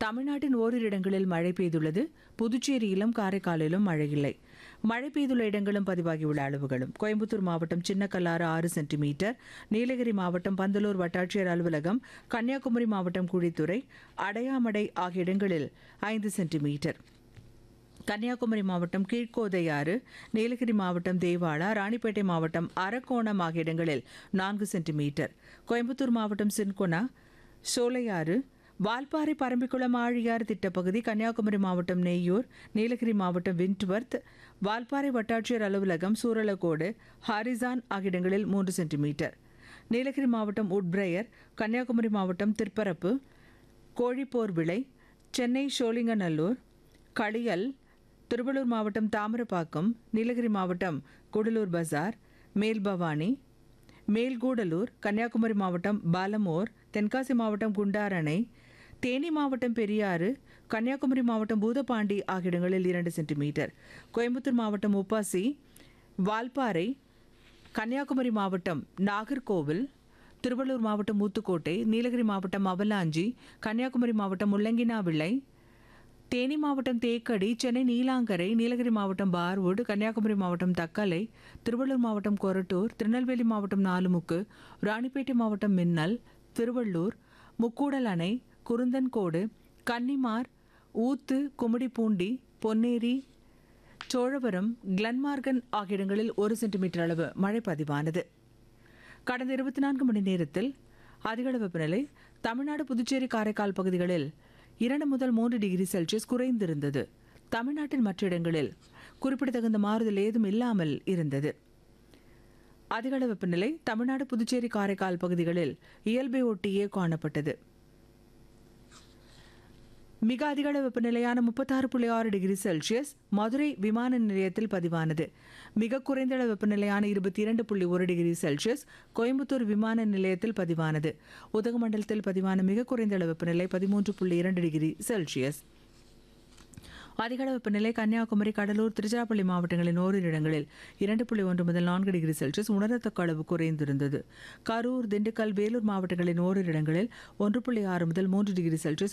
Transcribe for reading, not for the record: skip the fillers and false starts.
தமிழ்நாட்டின் ஓரிரு இடங்களில் மழை பெய்துள்ளது. புதுச்சேரியிலும் காரைக்காலிலும் மழை இல்லை. மழை பெய்துள்ள இடங்களும் பதிவாகியுள்ள அளவுகளும்: கோயம்புத்தூர் மாவட்டம் சின்னக்கல்லாறு 6 சென்டிமீட்டர், நீலகிரி மாவட்டம் பந்தலூர் வட்டாட்சியர் அலுவலகம், கன்னியாகுமரி மாவட்டம் குழித்துறை, அடையாமடை ஆகிய இடங்களில் 5 சென்டிமீட்டர், கன்னியாகுமரி மாவட்டம் கீழ்கோதையாறு, நீலகிரி மாவட்டம் தேவாலா, ராணிப்பேட்டை மாவட்டம் அரக்கோணம் ஆகிய இடங்களில் 4 சென்டிமீட்டர், கோயம்புத்தூர் மாவட்டம் சின்கொனா, சோலையாறு, வால்பாறை பரம்பிக்குளம் ஆழியார் திட்டப்பகுதி, கன்னியாகுமரி மாவட்டம் நெய்யூர், நீலகிரி மாவட்டம் விண்ட்வர்த், வால்பாறை வட்டாட்சியர் அலுவலகம், சூரலக்கோடு, ஹாரிசான் ஆகிய இடங்களில் 3 சென்டிமீட்டர், நீலகிரி மாவட்டம் உட்பிரையர், கன்னியாகுமரி மாவட்டம் திற்பரப்பு, கோழிப்போர் விளை, சென்னை சோழிங்கநல்லூர், களியல், திருவள்ளூர் மாவட்டம் தாமிரப்பாக்கம், நீலகிரி மாவட்டம் கூடலூர் பஜார், மேல்பவானி, மேல்கூடலூர், கன்னியாகுமரி மாவட்டம் பாலமோர், தென்காசி மாவட்டம் குண்டாரணை, தேனி மாவட்டம் பெரியாறு, கன்னியாகுமரி மாவட்டம் பூதப்பாண்டி ஆகிய இடங்களில் 2 சென்டிமீட்டர், கோயம்புத்தூர் மாவட்டம் உப்பாசி, வால்பாறை, கன்னியாகுமரி மாவட்டம் நாகர்கோவில், திருவள்ளூர் மாவட்டம் ஊத்துக்கோட்டை, நீலகிரி மாவட்டம் அவலாஞ்சி, கன்னியாகுமரி மாவட்டம் முள்ளங்கினாவிளை, தேனி மாவட்டம் தேக்கடி, சென்னை நீலாங்கரை, நீலகிரி மாவட்டம் பார்வுட், கன்னியாகுமரி மாவட்டம் தக்கலை, திருவள்ளூர் மாவட்டம் கொரட்டூர், திருநெல்வேலி மாவட்டம் நாலுமுக்கு, ராணிப்பேட்டை மாவட்டம் மின்னல், திருவள்ளூர், முக்கூடல் அணை, குருந்தன்கோடு, கன்னிமார், ஊத்து, கும்மிடிப்பூண்டி, பொன்னேரி, சோழவரம், கிளன்மார்கன் ஆகிய இடங்களில் 1 சென்டிமீட்டர் அளவு மழை பதிவானது. கடந்த 24 மணி நேரத்தில் அதிகளவு வெப்பநிலை தமிழ்நாடு, புதுச்சேரி, காரைக்கால் பகுதிகளில் 2 முதல் 3 டிகிரி செல்சியஸ் குறைந்திருந்தது. தமிழ்நாட்டின் மற்ற இடங்களில் குறிப்பிடத்தகுந்த மாறுதல் ஏதும் இல்லாமல் இருந்தது. அதிகளவு வெப்பநிலை தமிழ்நாடு, புதுச்சேரி, காரைக்கால் பகுதிகளில் இயல்பை ஒட்டியே காணப்பட்டது. மிக அதிகளவு வெப்பநிலையான 36.6 டிகிரி செல்சியஸ் மதுரை விமான நிலையத்தில் பதிவானது. மிக குறைந்த அளவு வெப்பநிலையான 22.1 டிகிரி செல்சியஸ் கோயம்புத்தூர் விமான நிலையத்தில் பதிவானது. உதகமண்டலத்தில் பதிவான மிக குறைந்த அளவு வெப்பநிலை 13.2 டிகிரி செல்சியஸ். அதிகளவு வெப்பநிலை கன்னியாகுமரி, கடலூர், திருச்சிராப்பள்ளி மாவட்டங்களின் ஓரிரு இடங்களில் 2.1 முதல் 4 டிகிரி செல்சியஸ் உணரத்தக்க அளவு குறைந்திருந்தது. கரூர், திண்டுக்கல், வேலூர் மாவட்டங்களின் ஓரிரு இடங்களில் 1.6 முதல் 3 டிகிரி செல்சியஸ்